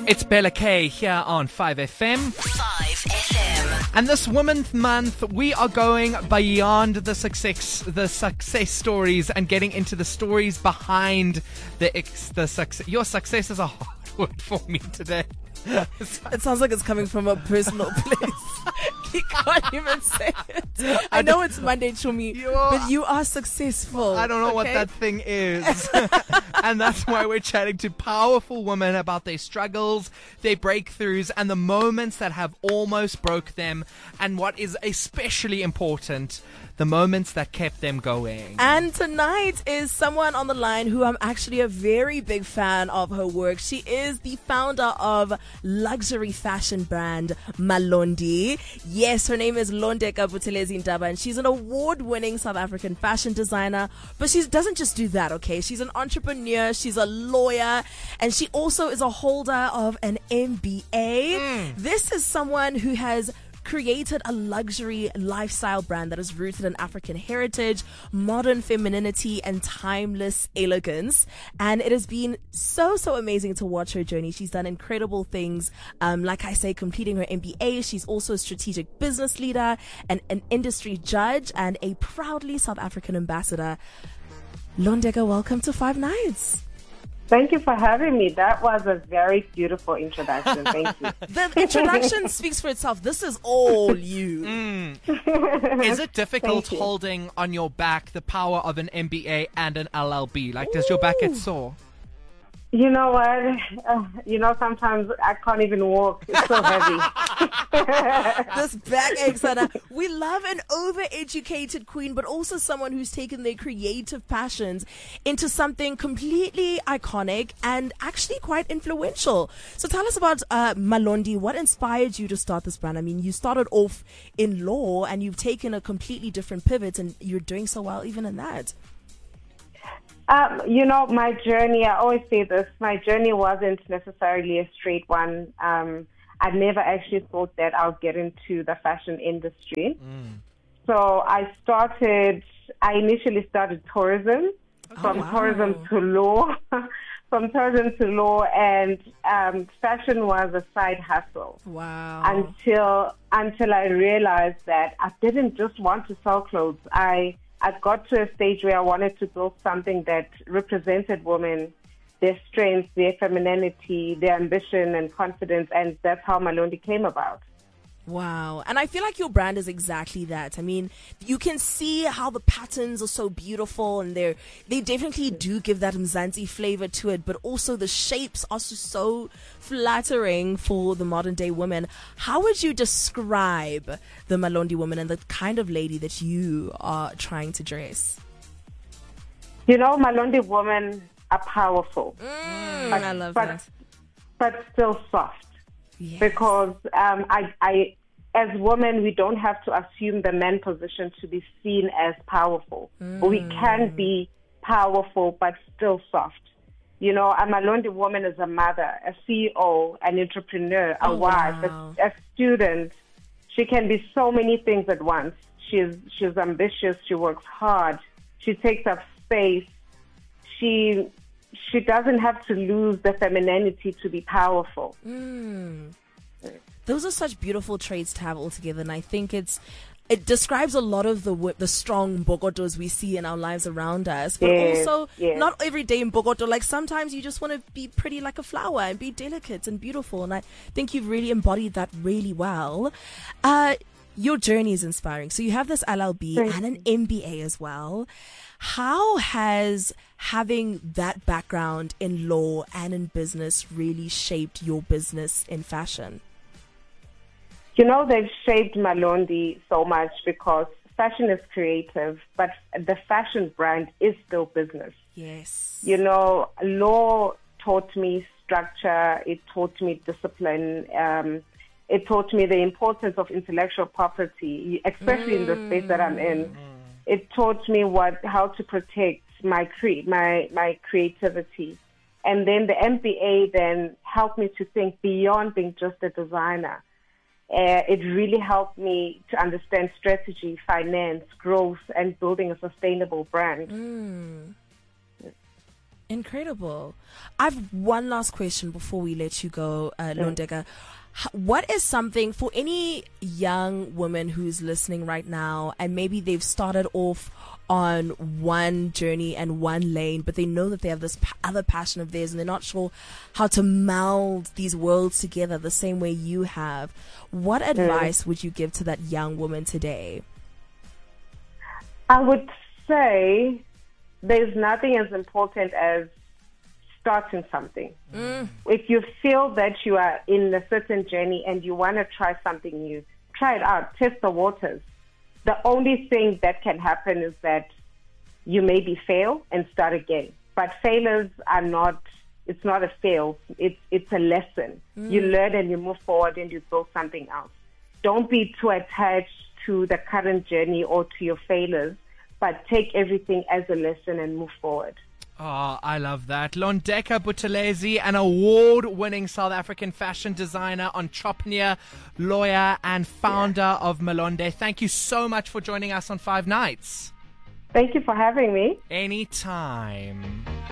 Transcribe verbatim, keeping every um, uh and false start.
It's Bella K here on five F M. five F M. And this Women's Month, we are going beyond the success, the success stories, and getting into the stories behind the ex, the success. Your success is a hard word for me today. It sounds like it's coming from a personal place. You can't even say it. I know it's Monday, Chumi, but you are successful. I don't know okay? what that thing is. And that's why we're chatting to powerful women about their struggles, their breakthroughs, and the moments that have almost broke them. And what is especially important, the moments that kept them going. And tonight is someone on the line who I'm actually a very big fan of her work. She is the founder of luxury fashion brand Malondi. Yes, her name is Londeka Buthelezi Ndaba, and she's an award-winning South African fashion designer. But she doesn't just do that, okay? She's an entrepreneur, she's a lawyer, and she also is a holder of an M B A. Mm. This is someone who has created a luxury lifestyle brand that is rooted in African heritage, modern femininity, and timeless elegance. And it has been so, so amazing to watch her journey. She's done incredible things. Um, like I say, completing her M B A. She's also a strategic business leader and an industry judge and a proudly South African ambassador. Londeka, welcome to Five Nights. Thank you for having me. That was a very beautiful introduction. Thank you. The introduction speaks for itself. This is all you. Mm. Is it difficult holding on your back the power of an M B A and an L L B? Like, does your back get sore? You know what? Uh, you know, sometimes I can't even walk. It's so heavy. This back aches. And we love an overeducated queen, but also someone who's taken their creative passions into something completely iconic and actually quite influential. So tell us about uh, Malondi. What inspired you to start this brand? I mean, you started off in law and you've taken a completely different pivot, and you're doing so well even in that. Um, you know, my journey, I always say this, my journey wasn't necessarily a straight one. Um, I never actually thought that I'll get into the fashion industry. Mm. So I started, I initially started tourism, oh, from wow. tourism to law, from tourism to law, and um, fashion was a side hustle. Wow. Until, until I realized that I didn't just want to sell clothes. I I got to a stage where I wanted to build something that represented women, their strengths, their femininity, their ambition and confidence, and that's how Malondi came about. Wow. And I feel like your brand is exactly that. I mean, you can see how the patterns are so beautiful, and they're, they definitely do give that Mzansi flavor to it, but also the shapes are so flattering for the modern day woman. How would you describe the Malondi woman and the kind of lady that you are trying to dress? You know, Malondi women are powerful. Mm, but, I love but, that. But still soft. Yes. Because um, I, I, as women, we don't have to assume the man position to be seen as powerful. Mm. We can be powerful, but still soft. You know, a Malondi woman is a mother, a C E O, an entrepreneur, a oh, wife, wow. a, a student. She can be so many things at once. She's she's ambitious. She works hard. She takes up space. She she doesn't have to lose the femininity to be powerful. Mm. Those are such beautiful traits to have all together, and I think it's it describes a lot of the the strong Bogotos we see in our lives around us, but yes, also yes. not every day in Bogoto. Like sometimes you just want to be pretty like a flower and be delicate and beautiful, and I think you've really embodied that really well. Uh, your journey is inspiring. So you have this L L B Thank and an you. M B A as well. How has having that background in law and in business really shaped your business in fashion? You know, they've shaped Malondi so much because fashion is creative, but the fashion brand is still business. Yes. You know, law taught me structure, it taught me discipline, um, it taught me the importance of intellectual property, especially mm. in the space that I'm in. Mm. It taught me what how to protect my cre- my my creativity. And then the M B A then helped me to think beyond being just a designer. Uh, it really helped me to understand strategy, finance, growth, and building a sustainable brand. Mm. Incredible. I've one last question before we let you go, uh, Londeka. H- What is something for any young woman who's listening right now, and maybe they've started off on one journey and one lane, but they know that they have this p- other passion of theirs and they're not sure how to meld these worlds together the same way you have. What advice would you give to that young woman today? I would say there's nothing as important as starting something. If you feel that you are in a certain journey and you want to try something new, try it out, test the waters. The only thing that can happen is that you maybe fail and start again. But failures are not, it's not a fail, it's, it's a lesson. You learn and you move forward and you build something else. Don't be too attached to the current journey or to your failures, but take everything as a lesson and move forward. Oh, I love that. Londeka Buthelezi, an award-winning South African fashion designer, entrepreneur, lawyer, and founder yeah. of Malonde. Thank you so much for joining us on Five Nights. Thank you for having me. Anytime.